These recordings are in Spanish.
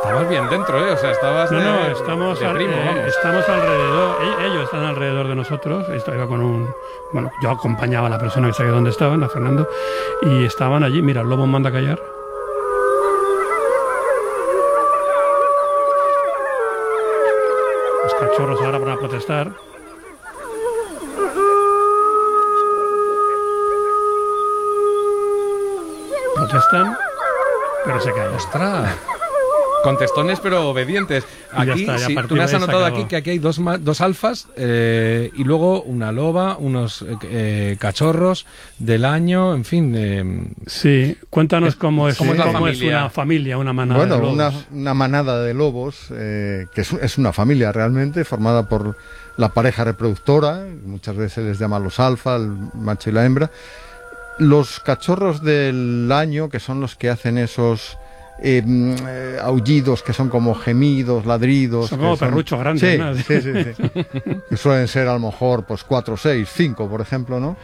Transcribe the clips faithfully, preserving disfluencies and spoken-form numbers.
estabas bien dentro, ¿eh? O sea, estabas No, de, no, estamos, de al, primo, eh, vamos. estamos alrededor, e- ellos están alrededor de nosotros. Esto iba con un, bueno, yo acompañaba a la persona que sabía dónde estaban, a Fernando, y estaban allí. Mira, el lobo manda a callar. Los cachorros ahora van a protestar. Protestan, pero se callan. ¡Ostras! Contestones pero obedientes. Y ya Aquí, está, ya a sí, partir tú me has de ahí se anotado acabó. aquí que aquí hay dos, ma- dos alfas eh, y luego una loba, unos eh, eh, cachorros del año, en fin. Eh, Sí, cuéntanos cómo es, ¿Cómo es la cómo es familia? una familia, una manada Bueno, de lobos. una, una manada de lobos, eh, que es, es una familia realmente, formada por la pareja reproductora, muchas veces se les llama los alfa, el macho y la hembra. Los cachorros del año, que son los que hacen esos eh, eh, aullidos, que son como gemidos, ladridos. Son como que perruchos grandes, Sí, ¿no? sí, sí, sí. Que suelen ser a lo mejor pues cuatro, seis, cinco, por ejemplo, ¿no?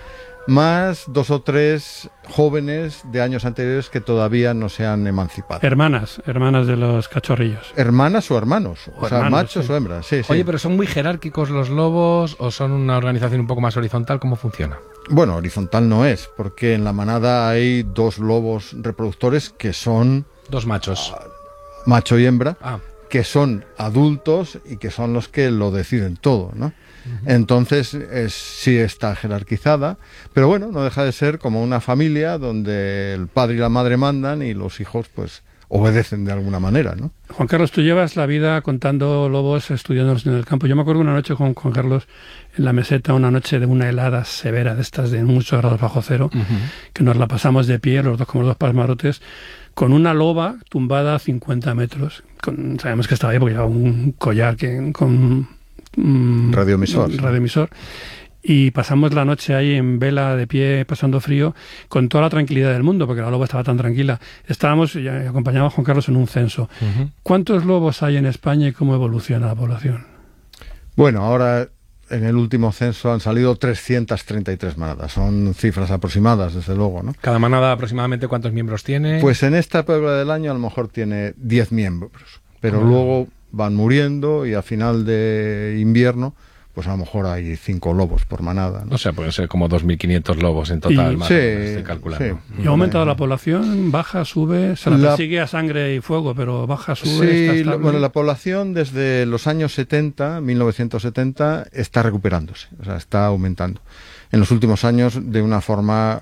Más dos o tres jóvenes de años anteriores que todavía no se han emancipado. Hermanas, hermanas de los cachorrillos. Hermanas o hermanos, o, O sea, hermanos, machos sí. o hembras, sí, sí. Oye, pero ¿son muy jerárquicos los lobos o son una organización un poco más horizontal? ¿Cómo funciona? Bueno, horizontal no es, porque en la manada hay dos lobos reproductores que son Dos machos. macho y hembra, Ah, que son adultos y que son los que lo deciden todo, ¿no? Entonces es, sí está jerarquizada, pero bueno, no deja de ser como una familia donde el padre y la madre mandan y los hijos pues obedecen de alguna manera, ¿no? Juan Carlos, tú llevas la vida contando lobos, estudiándolos en el campo. Yo me acuerdo una noche con Juan Carlos en la meseta, una noche de una helada severa, de estas de muchos grados bajo cero, uh-huh. que nos la pasamos de pie, los dos como los dos pasmarotes, con una loba tumbada a cincuenta metros. Con, sabemos que estaba ahí porque llevaba un collar que, con mm, Radioemisor. radioemisor. Y pasamos la noche ahí en vela, de pie, pasando frío, con toda la tranquilidad del mundo, porque la loba estaba tan tranquila. Estábamos, y acompañaba a Juan Carlos en un censo. Uh-huh. ¿Cuántos lobos hay en España y cómo evoluciona la población? Bueno, ahora en el último censo han salido trescientas treinta y tres manadas. Son cifras aproximadas, desde luego, ¿no? ¿Cada manada aproximadamente cuántos miembros tiene? Pues en esta época del año a lo mejor tiene diez miembros, pero Bueno. luego van muriendo y a final de invierno pues a lo mejor hay cinco lobos por manada, ¿no? O sea, pueden ser como dos mil quinientos lobos en total, Y- más Sí, o menos, estoy calculando. sí. ¿Y ha aumentado la población? ¿Baja, sube? Se la, La- persigue a sangre y fuego, pero baja, sube, está Sí, estable. lo- bueno, la población desde los años setenta, mil novecientos setenta, está recuperándose, o sea, está aumentando. En los últimos años de una forma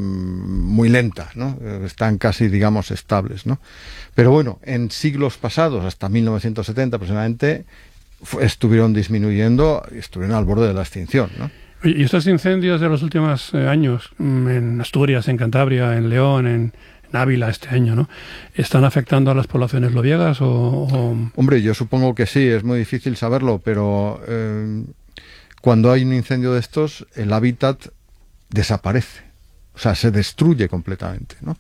mm, muy lenta, ¿no? Eh, Están casi, digamos, estables, ¿no? Pero bueno, en siglos pasados, hasta mil novecientos setenta aproximadamente, fu- estuvieron disminuyendo, estuvieron al borde de la extinción, ¿no? ¿Y estos incendios de los últimos eh, años, mm, en Asturias, en Cantabria, en León, en, en Ávila este año, ¿no? ¿Están afectando a las poblaciones lobiegas o...? o... Hombre, yo supongo que sí, es muy difícil saberlo, pero eh, cuando hay un incendio de estos, el hábitat desaparece, o sea, se destruye completamente, ¿no?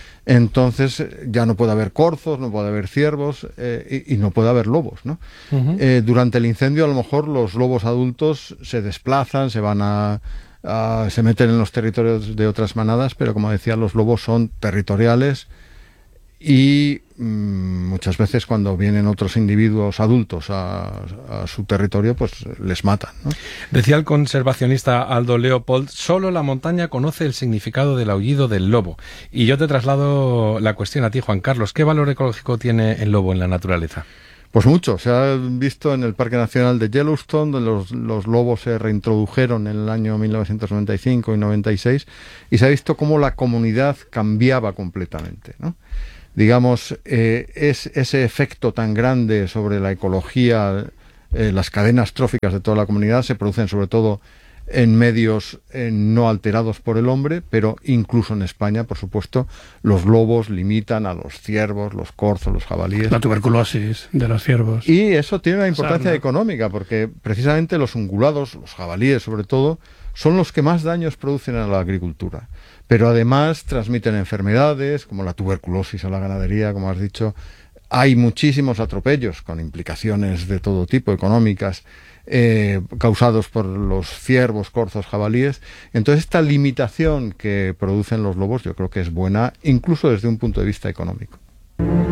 Entonces ya no puede haber corzos, no puede haber ciervos eh, y, y no puede haber lobos, ¿no? Uh-huh. Eh, durante el incendio a lo mejor los lobos adultos se desplazan, se van a, a- se meten en los territorios de otras manadas, pero como decía, los lobos son territoriales y mm, muchas veces cuando vienen otros individuos adultos a, a su territorio, pues les matan, ¿no? Decía el conservacionista Aldo Leopold, solo la montaña conoce el significado del aullido del lobo. Y yo te traslado la cuestión a ti, Juan Carlos. ¿Qué valor ecológico tiene el lobo en la naturaleza? Pues mucho. Se ha visto en el Parque Nacional de Yellowstone, donde los, los lobos se reintrodujeron en el año mil novecientos noventa y cinco y noventa y seis, y se ha visto cómo la comunidad cambiaba completamente, ¿no? Digamos, eh, es ese efecto tan grande sobre la ecología, eh, las cadenas tróficas de toda la comunidad se producen sobre todo en medios eh, no alterados por el hombre, pero incluso en España, por supuesto, los lobos limitan a los ciervos, los corzos, los jabalíes. La tuberculosis de los ciervos. Y eso tiene una importancia Sarna. económica, porque precisamente los ungulados, los jabalíes sobre todo, son los que más daños producen a la agricultura. Pero además transmiten enfermedades, como la tuberculosis a la ganadería, como has dicho. Hay muchísimos atropellos con implicaciones de todo tipo, económicas, eh, causados por los ciervos, corzos, jabalíes. Entonces esta limitación que producen los lobos yo creo que es buena, incluso desde un punto de vista económico.